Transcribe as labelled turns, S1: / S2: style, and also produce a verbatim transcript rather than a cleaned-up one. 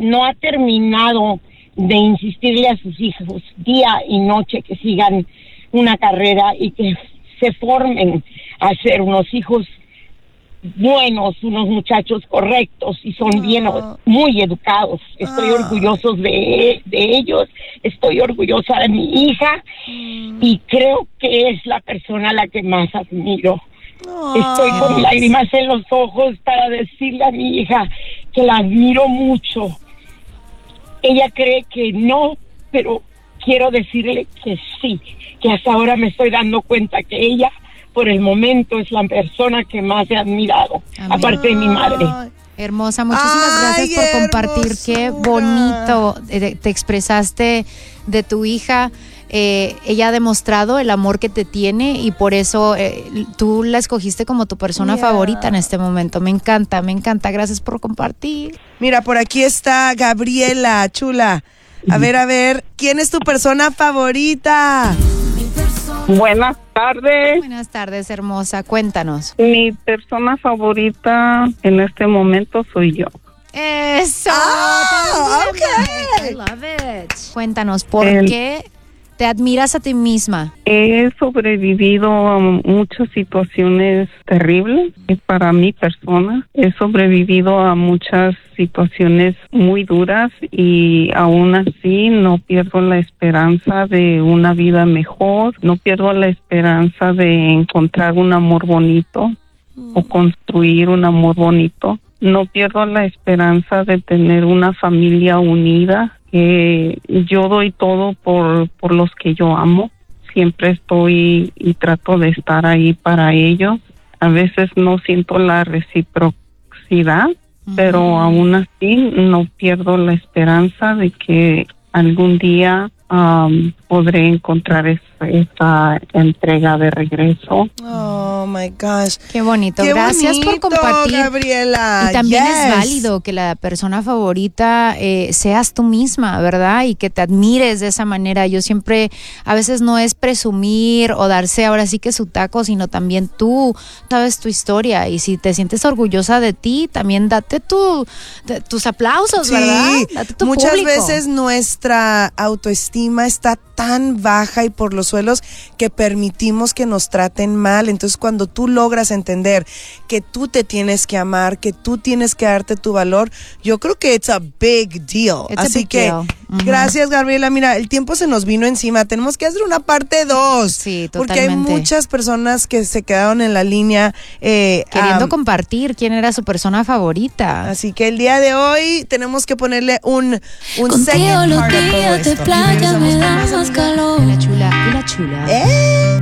S1: no ha terminado de insistirle a sus hijos día y noche que sigan una carrera y que se formen a ser unos hijos buenos, unos muchachos correctos y son bien, muy educados. Estoy oh. orgulloso de, de ellos, estoy orgullosa de mi hija mm. y creo que es la persona a la que más admiro. Oh. Estoy con lágrimas en los ojos para decirle a mi hija que la admiro mucho. Ella cree que no, pero quiero decirle que sí, que hasta ahora me estoy dando cuenta que ella por el momento es la persona que más he admirado, Amén. Aparte de mi madre.
S2: Hermosa, muchísimas Ay, gracias por compartir. Hermosura. Qué bonito eh, te expresaste de tu hija. Eh, ella ha demostrado el amor que te tiene y por eso eh, tú la escogiste como tu persona yeah. favorita en este momento. Me encanta, me encanta. Gracias por compartir.
S3: Mira, por aquí está Gabriela, chula. A ver, a ver, ¿quién es tu persona favorita?
S4: Buenas tardes.
S2: Buenas tardes, hermosa. Cuéntanos.
S4: Mi persona favorita en este momento soy yo.
S2: Eso.
S3: Oh, okay.
S2: I love it. Cuéntanos, ¿por
S4: El,
S2: qué te admiras a ti misma?
S4: He sobrevivido a muchas situaciones terribles para mi persona. He sobrevivido a muchas situaciones muy duras y aún así no pierdo la esperanza de una vida mejor. No pierdo la esperanza de encontrar un amor bonito mm. o construir un amor bonito. No pierdo la esperanza de tener una familia unida. Eh, yo doy todo por, por los que yo amo. Siempre estoy y trato de estar ahí para ellos. A veces no siento la reciprocidad, uh-huh. pero aún así no pierdo la esperanza de que algún día um, podré encontrar esa, esa entrega de regreso.
S3: Oh my gosh.
S2: Qué bonito.
S3: Qué
S2: Gracias
S3: bonito,
S2: por compartir.
S3: Gabriela.
S2: Y también
S3: yes.
S2: es válido que la persona favorita eh, seas tú misma, ¿verdad? Y que te admires de esa manera. Yo siempre, a veces no es presumir o darse ahora sí que su taco, sino también tú sabes tu historia. Y si te sientes orgullosa de ti, también date tu, de, tus aplausos,
S3: sí,
S2: ¿verdad? Date tu
S3: muchas
S2: público.
S3: veces nuestra autoestima está tan baja y por los suelos que permitimos que nos traten mal. Entonces cuando tú logras entender que tú te tienes que amar, que tú tienes que darte tu valor, yo creo que it's a big deal.
S2: It's
S3: Así
S2: big
S3: que
S2: deal. Uh-huh.
S3: Gracias, Gabriela. Mira, el tiempo se nos vino encima. Tenemos que hacer una parte dos.
S2: Sí, totalmente.
S3: Porque hay muchas personas que se quedaron en la línea eh,
S2: queriendo
S3: um,
S2: compartir quién era su persona favorita.
S3: Así que el día de hoy tenemos que ponerle un un
S5: Contigo
S3: second
S5: los
S3: part a todo
S5: días de
S3: esto.
S5: playa me da más calor.
S2: Y la chula, y la chula.
S3: ¡Eh!